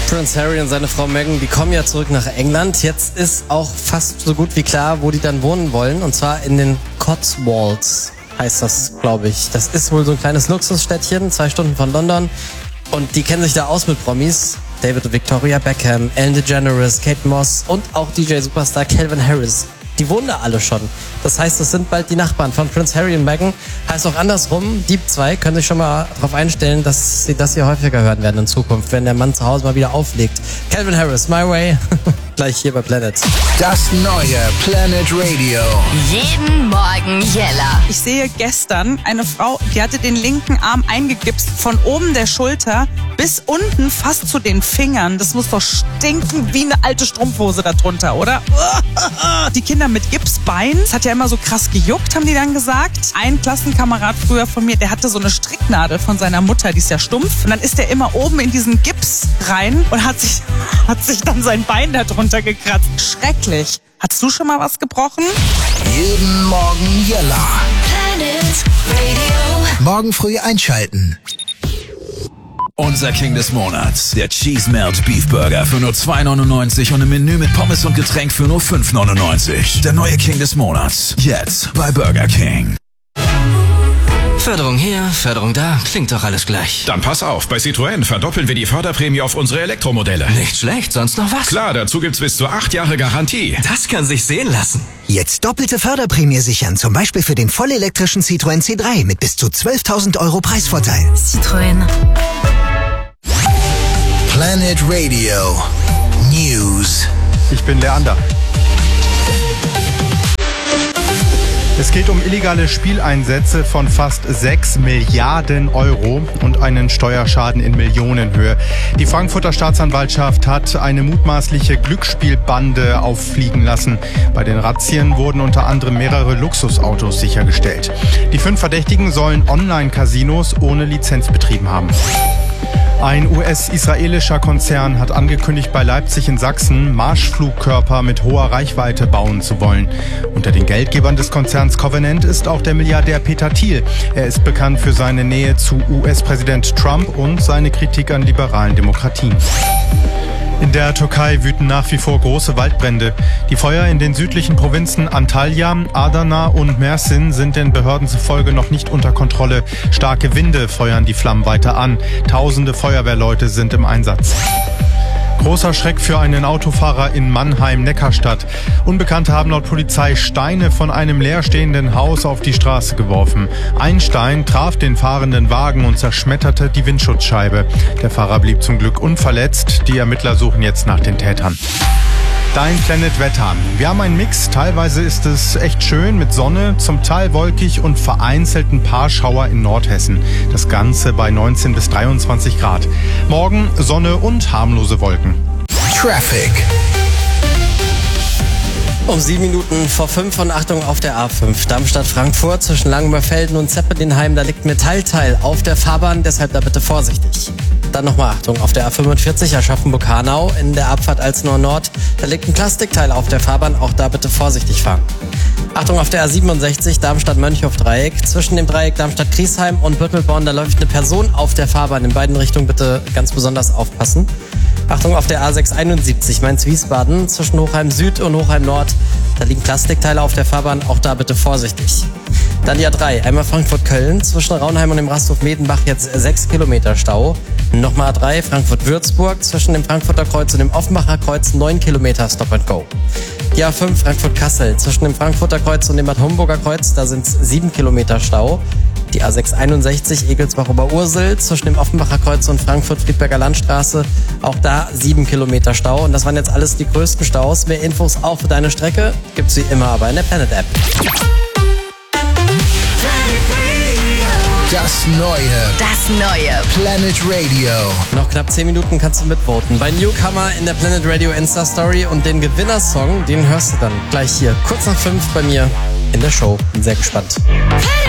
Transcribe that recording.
Prince Harry und seine Frau Meghan, die kommen ja zurück nach England. Jetzt ist auch fast so gut wie klar, wo die dann wohnen wollen. Und zwar in den Cotswolds heißt das, glaube ich. Das ist wohl so ein kleines Luxusstädtchen, 2 Stunden von London. Und die kennen sich da aus mit Promis. David und Victoria Beckham, Ellen DeGeneres, Kate Moss und auch DJ-Superstar Calvin Harris. Die wohnen da alle schon. Das heißt, das sind bald die Nachbarn von Prince Harry und Meghan. Heißt auch andersrum, die 2 können sich schon mal darauf einstellen, dass sie das hier häufiger hören werden in Zukunft, wenn der Mann zu Hause mal wieder auflegt. Calvin Harris, My Way, gleich hier bei Planet. Das neue Planet Radio. Jeden Morgen Jella. Ich sehe gestern eine Frau, die hatte den linken Arm eingegipst, von oben der Schulter bis unten fast zu den Fingern. Das muss doch stinken wie eine alte Strumpfhose darunter, oder? Die Kinder mit Gipsbein, es hat ja immer so krass gejuckt, haben die dann gesagt. Ein Klassenkamerad früher von mir, der hatte so eine Stricknadel von seiner Mutter, die ist ja stumpf. Und dann ist der immer oben in diesen Gips rein und hat sich dann sein Bein da drunter gekratzt. Schrecklich. Hattest du schon mal was gebrochen? Jeden Morgen Jella. Planet Radio. Morgen früh einschalten. Unser King des Monats, der Cheese Melt Beef Burger für nur 2,99 und ein Menü mit Pommes und Getränk für nur 5,99. Der neue King des Monats, jetzt bei Burger King. Förderung hier, Förderung da, klingt doch alles gleich. Dann pass auf, bei Citroën verdoppeln wir die Förderprämie auf unsere Elektromodelle. Nicht schlecht, sonst noch was? Klar, dazu gibt's bis zu 8 Jahre Garantie. Das kann sich sehen lassen. Jetzt doppelte Förderprämie sichern, zum Beispiel für den vollelektrischen Citroën C3 mit bis zu 12.000 € Preisvorteil. Citroën. Planet Radio News. Ich bin Leander. Es geht um illegale Spieleinsätze von fast 6 Milliarden € und einen Steuerschaden in Millionenhöhe. Die Frankfurter Staatsanwaltschaft hat eine mutmaßliche Glücksspielbande auffliegen lassen. Bei den Razzien wurden unter anderem mehrere Luxusautos sichergestellt. Die 5 Verdächtigen sollen Online-Casinos ohne Lizenz betrieben haben. Ein US-israelischer Konzern hat angekündigt, bei Leipzig in Sachsen Marschflugkörper mit hoher Reichweite bauen zu wollen. Unter den Geldgebern des Konzerns Covenant ist auch der Milliardär Peter Thiel. Er ist bekannt für seine Nähe zu US-Präsident Trump und seine Kritik an liberalen Demokratien. In der Türkei wüten nach wie vor große Waldbrände. Die Feuer in den südlichen Provinzen Antalya, Adana und Mersin sind den Behörden zufolge noch nicht unter Kontrolle. Starke Winde feuern die Flammen weiter an. Tausende Feuerwehrleute sind im Einsatz. Großer Schreck für einen Autofahrer in Mannheim-Neckarstadt. Unbekannte haben laut Polizei Steine von einem leerstehenden Haus auf die Straße geworfen. Ein Stein traf den fahrenden Wagen und zerschmetterte die Windschutzscheibe. Der Fahrer blieb zum Glück unverletzt. Die Ermittler suchen jetzt nach den Tätern. Dein Planet Wetter. Wir haben einen Mix. Teilweise ist es echt schön mit Sonne, zum Teil wolkig und vereinzelt ein paar Schauer in Nordhessen. Das Ganze bei 19 bis 23 Grad. Morgen Sonne und harmlose Wolken. Traffic. Um 7 Minuten vor 5 und Achtung auf der A5 Darmstadt-Frankfurt zwischen Langenberfelden und Zeppelinheim. Da liegt Metallteil auf der Fahrbahn, deshalb da bitte vorsichtig. Dann nochmal Achtung auf der A45 Aschaffenburg-Hanau in der Abfahrt Alzenau Nord. Da liegt ein Plastikteil auf der Fahrbahn, auch da bitte vorsichtig fahren. Achtung auf der A67 Darmstadt-Mönchhof-Dreieck. Zwischen dem Dreieck Darmstadt-Griesheim und Büttelborn, da läuft eine Person auf der Fahrbahn. In beiden Richtungen bitte ganz besonders aufpassen. Achtung auf der A671 Mainz-Wiesbaden zwischen Hochheim Süd und Hochheim Nord. Da liegen Plastikteile auf der Fahrbahn, auch da bitte vorsichtig. Dann die A3, einmal Frankfurt-Köln, zwischen Raunheim und dem Rasthof Medenbach jetzt 6 Kilometer Stau. Nochmal A3, Frankfurt-Würzburg, zwischen dem Frankfurter Kreuz und dem Offenbacher Kreuz 9 Kilometer Stop and Go. Die A5, Frankfurt-Kassel, zwischen dem Frankfurter Kreuz und dem Bad Homburger Kreuz, da sind es 7 Kilometer Stau. Die A661 Egelsbach-Oberursel zwischen dem Offenbacher Kreuz und Frankfurt-Friedberger Landstraße. Auch da 7 Kilometer Stau. Und das waren jetzt alles die größten Staus. Mehr Infos auch für deine Strecke gibt's wie immer aber in der Planet App. Das neue Planet Radio. Noch knapp 10 Minuten kannst du mitvoten. Bei Newcomer in der Planet Radio Insta-Story und den Gewinnersong, den hörst du dann gleich hier. Kurz nach 5 bei mir in der Show. Bin sehr gespannt. Planet